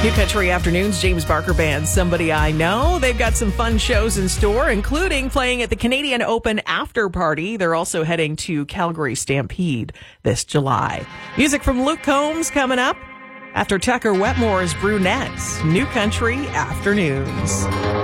New Country Afternoons, James Barker Band, Somebody I Know. They've got some fun shows in store, including playing at the Canadian Open After Party. They're also heading to Calgary Stampede this July. Music from Luke Combs coming up after Tucker Wetmore's Brunettes. New Country Afternoons.